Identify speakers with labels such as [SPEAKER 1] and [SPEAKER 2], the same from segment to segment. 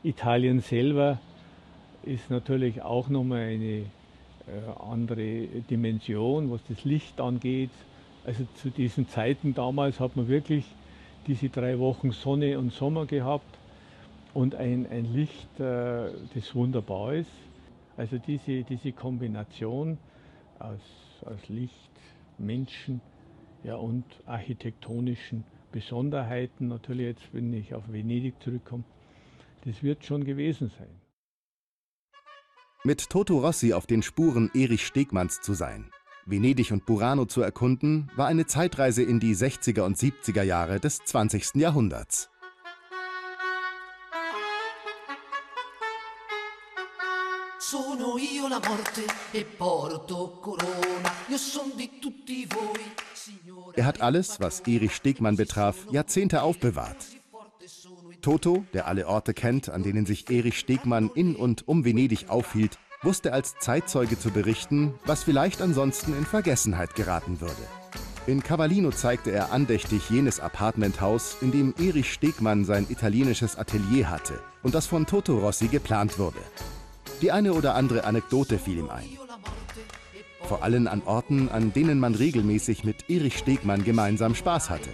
[SPEAKER 1] Italien selber ist natürlich auch nochmal eine andere Dimension, was das Licht angeht. Also zu diesen Zeiten damals hat man wirklich diese 3 Wochen Sonne und Sommer gehabt und ein Licht, das wunderbar ist. Also diese Kombination aus Licht, Menschen, ja, und architektonischen Besonderheiten, natürlich jetzt, wenn ich auf Venedig zurückkomme, das wird schon gewesen sein.
[SPEAKER 2] Mit Toto Rossi auf den Spuren Erich Stegmanns zu sein, Venedig und Burano zu erkunden, war eine Zeitreise in die 60er und 70er Jahre des 20. Jahrhunderts.
[SPEAKER 3] Sono io la morte e porto corona. Io son di tutti voi, signore.
[SPEAKER 2] Er hat alles, was Erich Stegmann betraf, Jahrzehnte aufbewahrt. Toto, der alle Orte kennt, an denen sich Erich Stegmann in und um Venedig aufhielt, wusste als Zeitzeuge zu berichten, was vielleicht ansonsten in Vergessenheit geraten würde. In Cavallino zeigte er andächtig jenes Apartmenthaus, in dem Erich Stegmann sein italienisches Atelier hatte und das von Toto Rossi geplant wurde. Die eine oder andere Anekdote fiel ihm ein. Vor allem an Orten, an denen man regelmäßig mit Erich Stegmann gemeinsam Spaß hatte.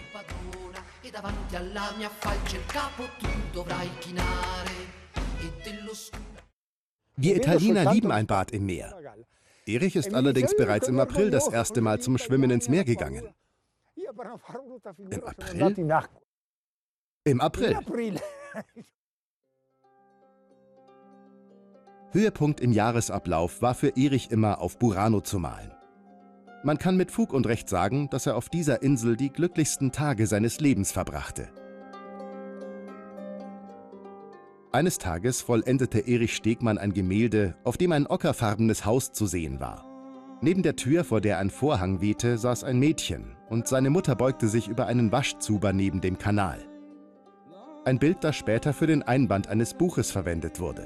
[SPEAKER 2] Wir Italiener lieben ein Bad im Meer. Erich ist allerdings bereits im April das erste Mal zum Schwimmen ins Meer gegangen. Im April? Im April. Höhepunkt im Jahresablauf war für Erich immer, auf Burano zu malen. Man kann mit Fug und Recht sagen, dass er auf dieser Insel die glücklichsten Tage seines Lebens verbrachte. Eines Tages vollendete Erich Stegmann ein Gemälde, auf dem ein ockerfarbenes Haus zu sehen war. Neben der Tür, vor der ein Vorhang wehte, saß ein Mädchen und seine Mutter beugte sich über einen Waschzuber neben dem Kanal. Ein Bild, das später für den Einband eines Buches verwendet wurde.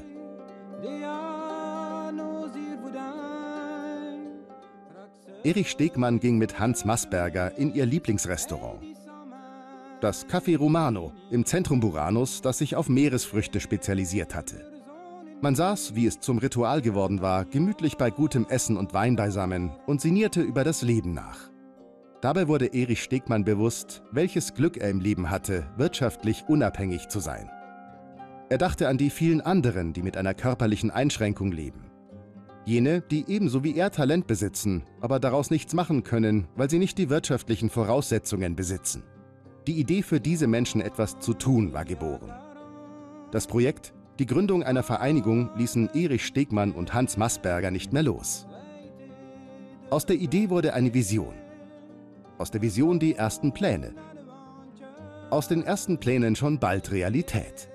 [SPEAKER 2] Erich Stegmann ging mit Hans Maßberger in ihr Lieblingsrestaurant. Das Café Romano im Zentrum Buranos, das sich auf Meeresfrüchte spezialisiert hatte. Man saß, wie es zum Ritual geworden war, gemütlich bei gutem Essen und Wein beisammen und sinnierte über das Leben nach. Dabei wurde Erich Stegmann bewusst, welches Glück er im Leben hatte, wirtschaftlich unabhängig zu sein. Er dachte an die vielen anderen, die mit einer körperlichen Einschränkung leben. Jene, die ebenso wie er Talent besitzen, aber daraus nichts machen können, weil sie nicht die wirtschaftlichen Voraussetzungen besitzen. Die Idee, für diese Menschen etwas zu tun, war geboren. Das Projekt, die Gründung einer Vereinigung, ließen Erich Stegmann und Hans Maßberger nicht mehr los. Aus der Idee wurde eine Vision. Aus der Vision die ersten Pläne. Aus den ersten Plänen schon bald Realität.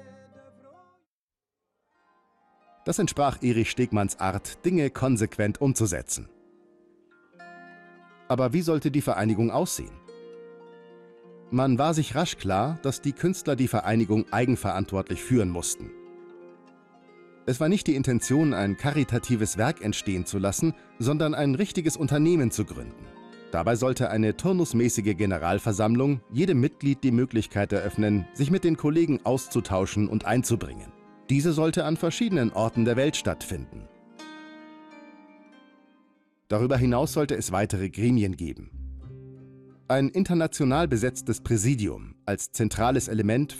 [SPEAKER 2] Das entsprach Erich Stegmanns Art, Dinge konsequent umzusetzen. Aber wie sollte die Vereinigung aussehen? Man war sich rasch klar, dass die Künstler die Vereinigung eigenverantwortlich führen mussten. Es war nicht die Intention, ein karitatives Werk entstehen zu lassen, sondern ein richtiges Unternehmen zu gründen. Dabei sollte eine turnusmäßige Generalversammlung jedem Mitglied die Möglichkeit eröffnen, sich mit den Kollegen auszutauschen und einzubringen. Diese sollte an verschiedenen Orten der Welt stattfinden. Darüber hinaus sollte es weitere Gremien geben. Ein international besetztes Präsidium als zentrales Element